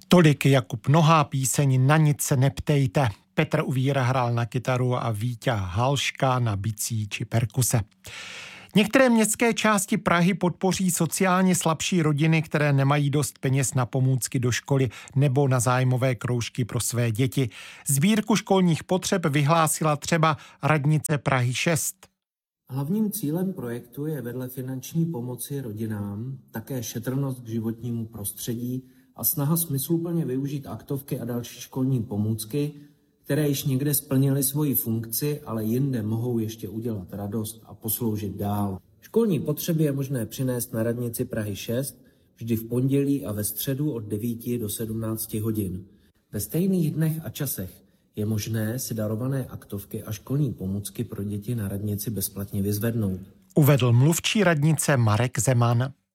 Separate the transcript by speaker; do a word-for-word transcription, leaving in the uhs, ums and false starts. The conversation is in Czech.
Speaker 1: Tolik Jakub Nohá, píseň Na nic se neptejte. Petr Uvíra hrál na kytaru a Víťa Halška na bicí či perkuse. Některé městské části Prahy podpoří sociálně slabší rodiny, které nemají dost peněz na pomůcky do školy nebo na zájmové kroužky pro své děti. Sbírku školních potřeb vyhlásila třeba radnice Prahy šest.
Speaker 2: Hlavním cílem projektu je vedle finanční pomoci rodinám také šetrnost k životnímu prostředí a snaha smysluplně využít aktovky a další školní pomůcky, které již někde splnily svoji funkci, ale jinde mohou ještě udělat radost a posloužit dál. Školní potřeby je možné přinést na radnici Prahy šest vždy v pondělí a ve středu od devíti do sedmnácti hodin. Ve stejných dnech a časech je možné si darované aktovky a školní pomůcky pro děti na radnici bezplatně vyzvednout.
Speaker 1: Uvedl mluvčí radnice Marek Zeman.